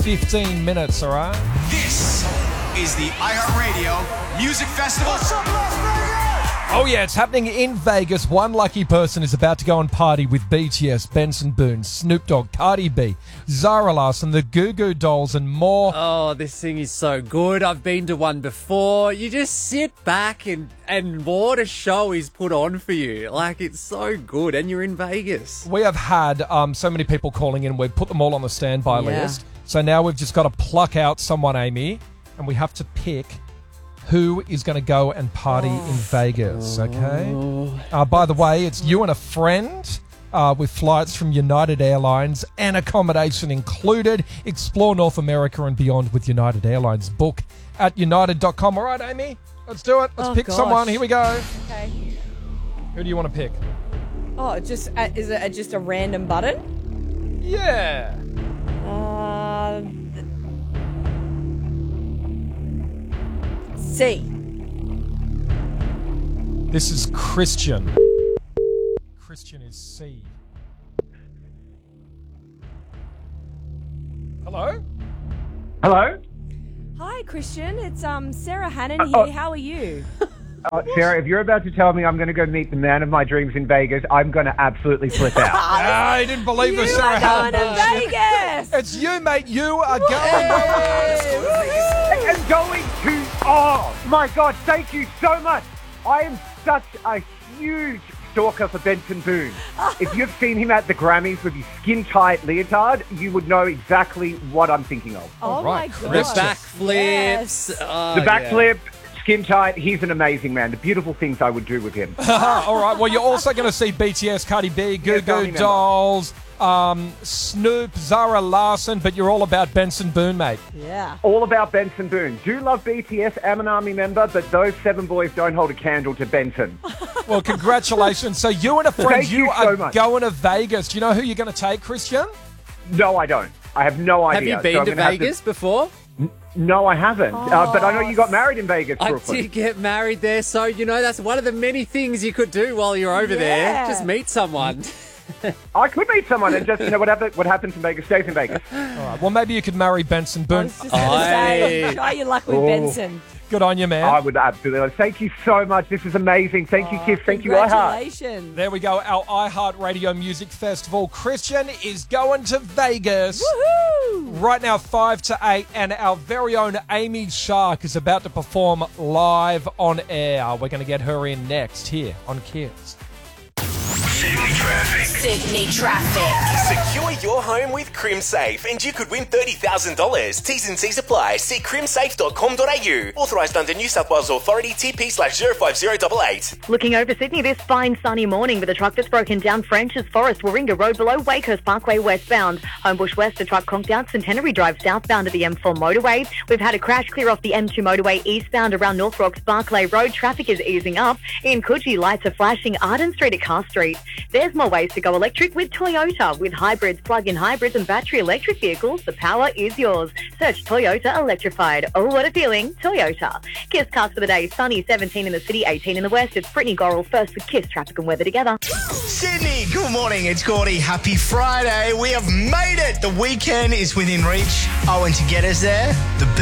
15 minutes, all right? This is the iHeartRadio Music Festival. What's up, Las Vegas? Oh, yeah, it's happening in Vegas. One lucky person is about to go and party with BTS, Benson Boone, Snoop Dogg, Cardi B, Zara Larsson, the Goo Goo Dolls, and more. Oh, this thing is so good. I've been to one before. You just sit back and what a show is put on for you. Like, it's so good. And you're in Vegas. We have had so many people calling in. We've put them all on the standby list. So now we've just got to pluck out someone, Amy, and we have to pick who is going to go and party in Vegas, okay? By the way, it's you and a friend with flights from United Airlines and accommodation included. Explore North America and beyond with United Airlines. Book at united.com. All right, Amy, let's do it. Let's pick someone. Here we go. Okay. Who do you want to pick? Oh, is it just a random button? Yeah. C. This is Christian. Christian is C. Hello? Hello? Hi, Christian. It's Sarah Hannon here. How are you? Sarah, if you're about to tell me I'm going to go meet the man of my dreams in Vegas, I'm going to absolutely flip out. I didn't believe the Sarah Going Hannon. to Vegas. It's you, mate. You are going. And going to... Oh, my God, thank you so much. I am such a huge stalker for Benson Boone. If you've seen him at the Grammys with his skin-tight leotard, you would know exactly what I'm thinking of. Oh, right, my The God. backflips. Yes. Oh, The backflip, skin-tight, he's an amazing man. The beautiful things I would do with him. All right. Well, you're also going to see BTS, Cardi B, Goo Goo Dolls, Snoop, Zara Larsson, but you're all about Benson Boone, mate. Yeah. All about Benson Boone. Do love BTS, am an Army member, but those 7 boys don't hold a candle to Benson. Well, congratulations. So you and a friend, Thank you so are much. going to Vegas. Do you know who you're going to take, Christian? No, I don't. I have no Have idea. you been So I'm to gonna have Vegas before? No, I haven't. But I know you got married in Vegas, I Brooklyn. did get married there, so, that's one of the many things you could do while you're over there. Yeah. Just meet someone. I could meet someone and just, what happens in Vegas stays in Vegas. All right. Well, maybe you could marry Benson I Boone. was just going to say, Aye. try your luck with Benson. Good on you, man. I would absolutely. Thank you so much. This is amazing. Thank you, Kiss. Thank you, iHeart. Congratulations. There we go. Our iHeartRadio Music Festival. Christian is going to Vegas. Woohoo! Right now, 5 to 8, and our very own Amy Shark is about to perform live on air. We're going to get her in next here on Kiss. Sydney Traffic. Secure your home with CrimSafe and you could win $30,000. T's and C's apply. See crimsafe.com.au. Authorised under New South Wales Authority TP/05088. Looking over Sydney this fine sunny morning with a truck that's broken down French's Forest, Warringah Road below Wakehurst Parkway westbound. Homebush West, a truck conked out Centenary Drive southbound at the M4 motorway. We've had a crash clear off the M2 motorway eastbound around North Rocks Barclay Road. Traffic is easing up. In Coogee, lights are flashing Arden Street at Car Street. There's more ways to go electric with Toyota. With hybrids, plug-in hybrids and battery electric vehicles, the power is yours. Search Toyota Electrified. Oh, what a feeling. Toyota. Kiss cast for the day. Sunny, 17 in the city, 18 in the west. It's Brittany Gorrell first with Kiss Traffic and Weather together. Sydney, good morning. It's Gordy. Happy Friday. We have made it. The weekend is within reach. Oh, and to get us there, the